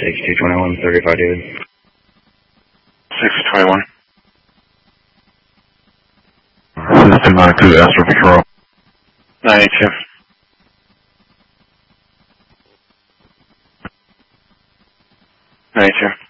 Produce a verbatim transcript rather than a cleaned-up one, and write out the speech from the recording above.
sixty-two twenty-one, thirty-five, David. sixty twenty-one. System ninety-two, Astro Control. ninety-two. ninety-two.